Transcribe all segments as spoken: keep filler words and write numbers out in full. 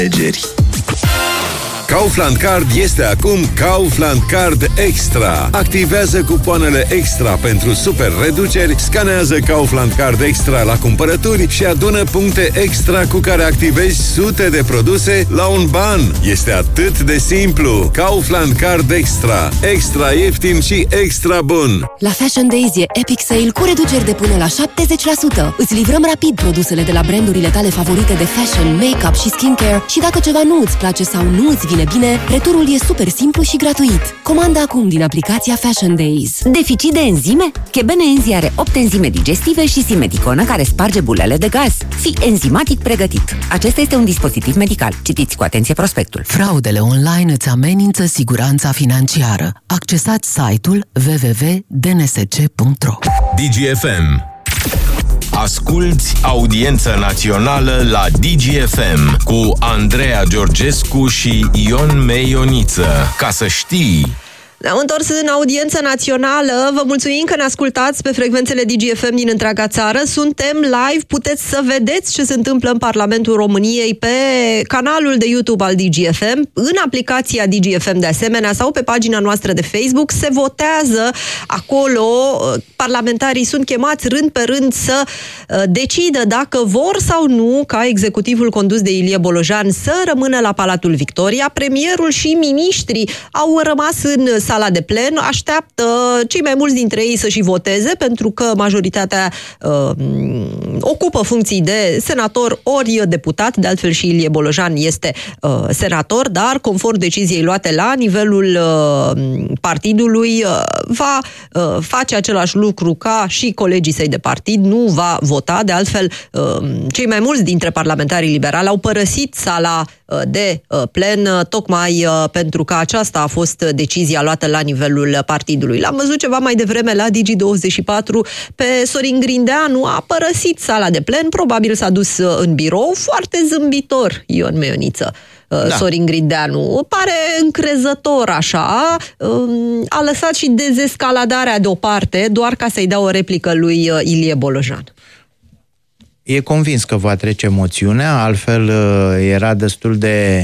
Kaufland Card este acum Kaufland Card Extra. Activează cupoanele extra pentru super reduceri, scanează Kaufland Card Extra la cumpărături și adună puncte extra cu care activezi sute de produse la un ban. Este atât de simplu. Kaufland Card Extra. Extra ieftin și extra bun. La Fashion Days e Epic Sale cu reduceri de până la șaptezeci la sută. Îți livrăm rapid produsele de la brandurile tale favorite de fashion, make-up și skincare și dacă ceva nu îți place sau nu îți vine bine, returul e super simplu și gratuit. Comanda acum din aplicația Fashion Days. Deficit de enzime? Chebenenzi are opt enzime digestive și simediconă care sparge bulele de gaz. Fii enzimatic pregătit. Acesta este un dispozitiv medical. Citiți cu atenție prospectul. Fraudele online îți amenință siguranța financiară. Accesați site-ul w w w punct d n s c punct r o. D G F M. Asculți Audiența Națională la D G F M cu Andreea Georgescu și Ion Meioniță. Ca să știi... Ne-am întors în Audiența Națională. Vă mulțumim că ne ascultați pe frecvențele D G F M din întreaga țară. Suntem live, puteți să vedeți ce se întâmplă în Parlamentul României pe canalul de YouTube al D G F M, în aplicația D G F M de asemenea sau pe pagina noastră de Facebook. Se votează acolo, parlamentarii sunt chemați rând pe rând să decidă dacă vor sau nu ca executivul condus de Ilie Bolojan să rămână la Palatul Victoria. Premierul și miniștrii au rămas în sala de plen, așteaptă cei mai mulți dintre ei să și voteze, pentru că majoritatea uh, ocupă funcții de senator ori deputat, de altfel și Ilie Bolojan este uh, senator, dar conform deciziei luate la nivelul uh, partidului, uh, va uh, face același lucru ca și colegii săi de partid, nu va vota, de altfel uh, cei mai mulți dintre parlamentarii liberali au părăsit sala uh, de uh, plen, uh, tocmai uh, pentru că aceasta a fost decizia luată la nivelul partidului. L-am văzut ceva mai devreme la Digi douăzeci și patru pe Sorin Grindeanu, a părăsit sala de plen, probabil s-a dus în birou, foarte zâmbitor, Ion Meioniță. Da. Sorin Grindeanu pare încrezător așa, a lăsat și dezescaladarea deoparte doar ca să-i dea o replică lui Ilie Bolojan. E convins că va trece moțiunea, altfel era destul de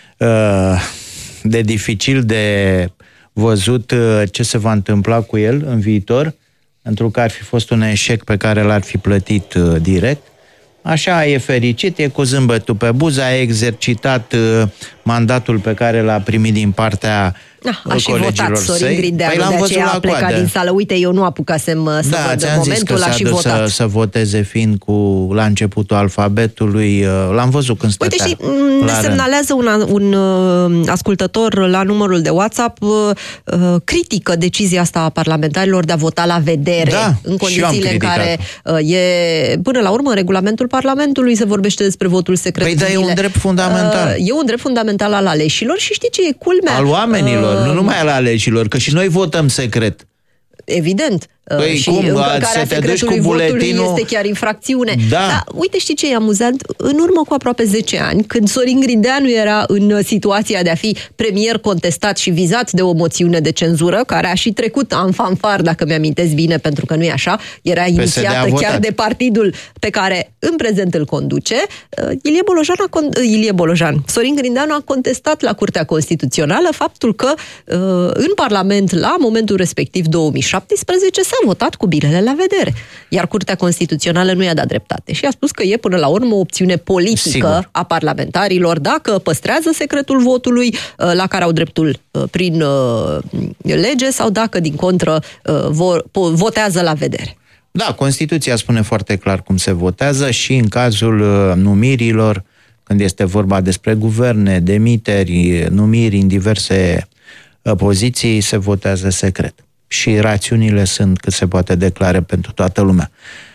de dificil de văzut ce se va întâmpla cu el în viitor, pentru că ar fi fost un eșec pe care l-ar fi plătit direct. Așa, e fericit, e cu zâmbetul pe buză, a exercitat mandatul pe care l-a primit din partea ah, a și votat Sorin Grindeanu, păi de aceea a plecat din sală. Uite, eu nu apucasem să da, văd în momentul, a și votat. Să, să voteze fiind cu la începutul alfabetului, l-am văzut când stătea. Uite, și ne semnalează un, un uh, ascultător la numărul de WhatsApp, uh, critică decizia asta a parlamentarilor de a vota la vedere, da, în condițiile în care uh, e, până la urmă, în regulamentul Parlamentului se vorbește despre votul secret. Păi da, e un drept fundamental. Uh, e un drept fundamental al aleșilor și știi ce e culmea? Al oamenilor. Nu numai la aleșilor, că și noi votăm secret. Evident. Păi și cum, încălcarea secretului votului este chiar infracțiune. Da. Dar uite, știi ce e amuzant? În urmă cu aproape zece ani, când Sorin Grindeanu era în situația de a fi premier contestat și vizat de o moțiune de cenzură, care a și trecut în fanfar, dacă mi-amintesc bine, pentru că nu e așa, era inițiată chiar de partidul pe care în prezent îl conduce, Ilie Bolojan, a con- Ilie Bolojan, Sorin Grindeanu a contestat la Curtea Constituțională faptul că în Parlament, la momentul respectiv două mii șaptesprezece, s-a votat cu bilele la vedere. Iar Curtea Constituțională nu i-a dat dreptate și a spus că e până la urmă o opțiune politică Sigur. a parlamentarilor dacă păstrează secretul votului la care au dreptul prin lege sau dacă din contră votează la vedere. Da, Constituția spune foarte clar cum se votează și în cazul numirilor, când este vorba despre guverne, demiteri, numiri în diverse poziții, se votează secret. Și rațiunile sunt cât se poate declare pentru toată lumea.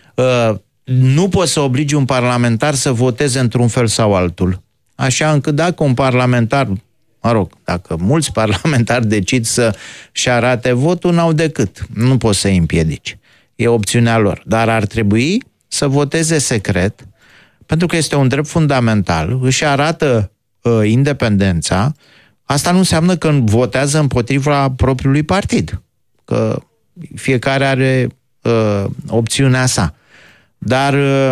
Nu poți să obligi un parlamentar să voteze într-un fel sau altul. Așa încât dacă un parlamentar, mă rog, dacă mulți parlamentari decid să-și arate votul, n-au decât. Nu poți să-i împiedici. E opțiunea lor. Dar ar trebui să voteze secret, pentru că este un drept fundamental, își arată uh, independența. Asta nu înseamnă că votează împotriva propriului partid. Că fiecare are uh, opțiunea sa. Dar uh,